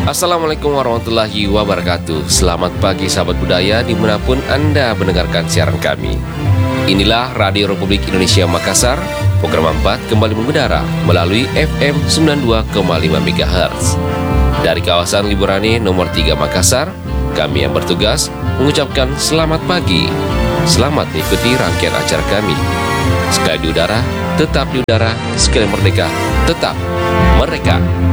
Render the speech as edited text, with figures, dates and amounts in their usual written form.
Assalamualaikum warahmatullahi wabarakatuh. Selamat pagi sahabat budaya dimanapun Anda mendengarkan siaran kami. Inilah Radio Republik Indonesia Makassar. Program 4 kembali mengudara melalui FM 92,5 MHz. Dari kawasan Liburani nomor 3 Makassar, kami yang bertugas mengucapkan selamat pagi. Selamat mengikuti rangkaian acara kami. Sekali di udara, tetap di udara. Sekali merdeka, tetap mereka.